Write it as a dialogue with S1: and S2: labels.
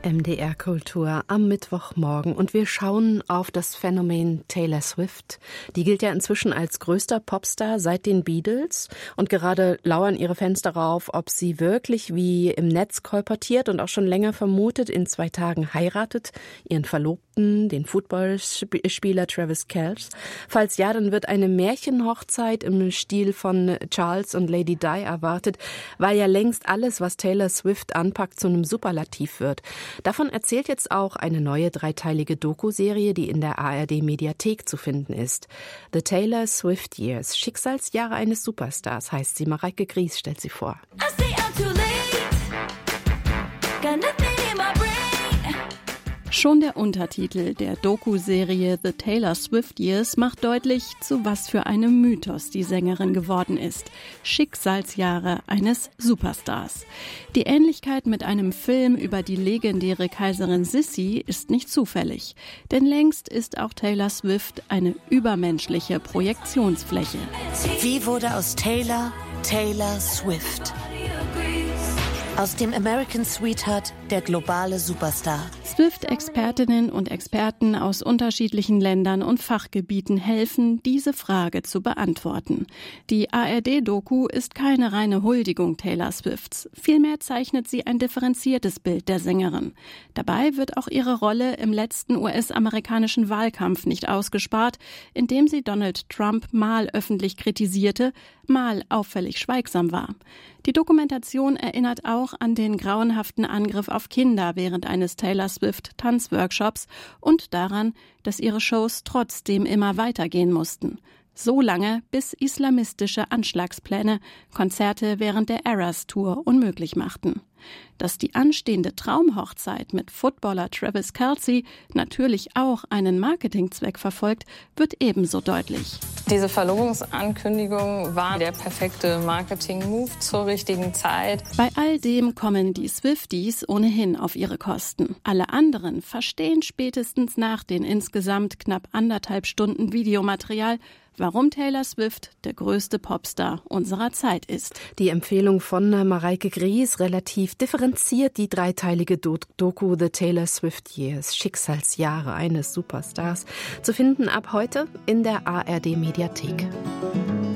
S1: MDR Kultur am Mittwochmorgen und wir schauen auf das Phänomen Taylor Swift. Die gilt ja inzwischen als größter Popstar seit den Beatles und gerade lauern ihre Fans darauf, ob sie wirklich wie im Netz kolportiert und auch schon länger vermutet in 2 Tagen heiratet, ihren Verlobten, den Footballspieler Travis Kelce. Falls ja, dann wird eine Märchenhochzeit im Stil von Charles und Lady Di erwartet, weil ja längst alles, was Taylor Swift anpackt, zu einem Superlativ wird. Davon erzählt jetzt auch eine neue 3-teilige Doku-Serie, die in der ARD-Mediathek zu finden ist. The Taylor Swift Years, Schicksalsjahre eines Superstars, heißt sie. Mareike Gries stellt sie vor.
S2: Schon der Untertitel der Doku-Serie The Taylor Swift Years macht deutlich, zu was für einem Mythos die Sängerin geworden ist. Schicksalsjahre eines Superstars. Die Ähnlichkeit mit einem Film über die legendäre Kaiserin Sissi ist nicht zufällig. Denn längst ist auch Taylor Swift eine übermenschliche Projektionsfläche.
S3: Wie wurde aus Taylor Swift? Aus dem American Sweetheart der globale Superstar.
S2: Swift-Expertinnen und Experten aus unterschiedlichen Ländern und Fachgebieten helfen, diese Frage zu beantworten. Die ARD-Doku ist keine reine Huldigung Taylor Swifts. Vielmehr zeichnet sie ein differenziertes Bild der Sängerin. Dabei wird auch ihre Rolle im letzten US-amerikanischen Wahlkampf nicht ausgespart, indem sie Donald Trump mal öffentlich kritisierte, mal auffällig schweigsam war. Die Dokumentation erinnert auch an den grauenhaften Angriff auf Kinder während eines Taylor Swift-Tanzworkshops und daran, dass ihre Shows trotzdem immer weitergehen mussten. So lange, bis islamistische Anschlagspläne Konzerte während der Eras Tour unmöglich machten. Dass die anstehende Traumhochzeit mit Footballer Travis Kelce natürlich auch einen Marketingzweck verfolgt, wird ebenso deutlich.
S4: Diese Verlobungsankündigung war der perfekte Marketing-Move zur richtigen Zeit.
S2: Bei all dem kommen die Swifties ohnehin auf ihre Kosten. Alle anderen verstehen spätestens nach den insgesamt knapp 1,5 Stunden Videomaterial, warum Taylor Swift der größte Popstar unserer Zeit ist.
S1: Die Empfehlung von Mareike Gries, relativ differenziert die 3-teilige Doku The Taylor Swift Years, Schicksalsjahre eines Superstars, zu finden ab heute in der ARD-Mediathek.